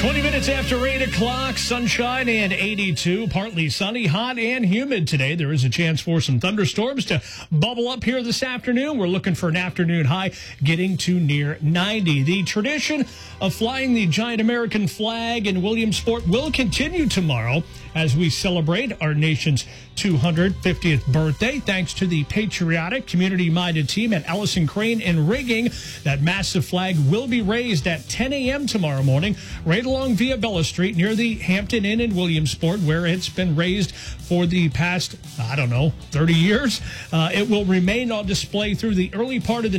20 minutes after 8 o'clock, sunshine and 82, partly sunny, hot and humid today. There is a chance for some thunderstorms to bubble up here this afternoon. We're looking for an afternoon high getting to near 90. The tradition of flying the giant American flag in Williamsport will continue tomorrow as we celebrate our nation's 250th birthday. Thanks to the patriotic, community-minded team at Allison Crane and Rigging, that massive flag will be raised at 10 a.m. tomorrow morning, right along Via Bella Street near the Hampton Inn in Williamsport, where it's been raised for the past, 30 years. It will remain on display through the early part of the